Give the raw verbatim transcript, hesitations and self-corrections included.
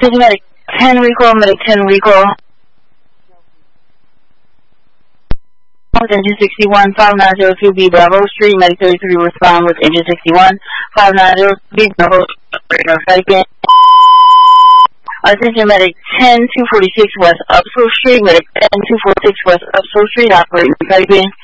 Medic ten recall, Medic ten recall. Engine sixty-one, five nine zero two B Bravo Street, Medic thirty-three respond with Engine sixty-one, five nine zero two B Bravo Street. Attention Medic ten two forty-six West Upslope Street, Medic ten two forty-six West Upslope Street, operating Skype in.